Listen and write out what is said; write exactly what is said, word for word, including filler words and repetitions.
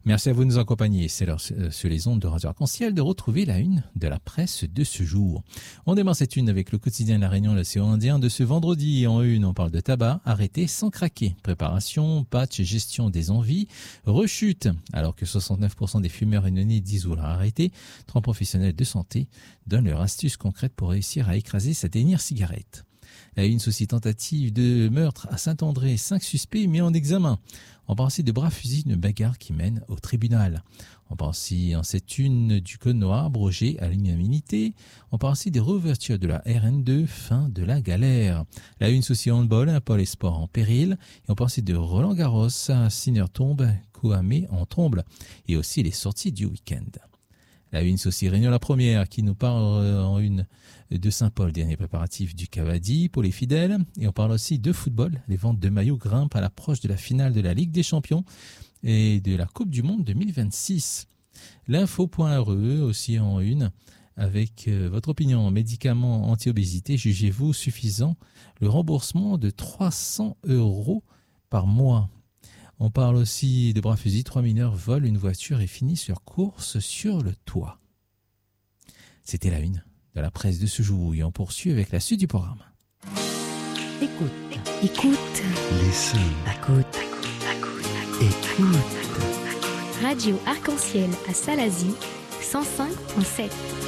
Merci à vous de nous accompagner. C'est l'heure euh, sur les ondes de Radio Arc-en-Ciel de retrouver la une de la presse de ce jour. On démarre cette une avec le quotidien de La Réunion, l'Océan Indien de ce vendredi. En une, on parle de tabac, arrêté sans craquer. Préparation, patch, gestion des envies, rechute. Alors que soixante-neuf pour cent des fumeurs réunionnais disent vouloir arrêter, trente professionnels de santé donnent leurs astuces concrètes pour réussir à écraser sa dernière cigarette. La une aussi tentative de meurtre à Saint-André, cinq suspects mis en examen. On parle aussi de bras fusils, une bagarre qui mène au tribunal. On parle aussi en cette une du code noir abrogé à l'unanimité. On parle aussi des réouvertures de la R N deux, fin de la galère. La une aussi handball, un pôle et sport en péril. Et on parle aussi de Roland Garros, Sinner tombe, Kouamé en tromble. Et aussi les sorties du week-end. La une aussi Réunion la première qui nous parle en une de Saint-Paul, dernier préparatif du Cavadi pour les fidèles. Et on parle aussi de football. Les ventes de maillots grimpent à l'approche de la finale de la Ligue des Champions et de la Coupe du Monde deux mille vingt-six. L'info.re aussi en une avec euh, votre opinion. Médicaments anti-obésité, jugez-vous suffisant le remboursement de trois cents euros par mois. On parle aussi de bras fusils. Trois mineurs volent une voiture et finissent leur course sur le toit. C'était la une de la presse de ce jour et on poursuit avec la suite du programme. Écoute, écoute, listen, écoute, écoute. Radio Arc-en-Ciel à Salazie, cent cinq virgule sept.